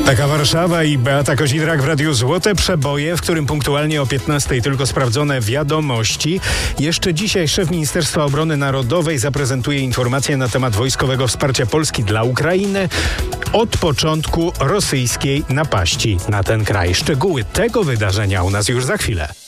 Taka Warszawa i Beata Kozidrak w Radiu Złote Przeboje, w którym punktualnie o 15:00 tylko sprawdzone wiadomości. Jeszcze dzisiaj szef Ministerstwa Obrony Narodowej zaprezentuje informacje na temat wojskowego wsparcia Polski dla Ukrainy od początku rosyjskiej napaści na ten kraj. Szczegóły tego wydarzenia u nas już za chwilę.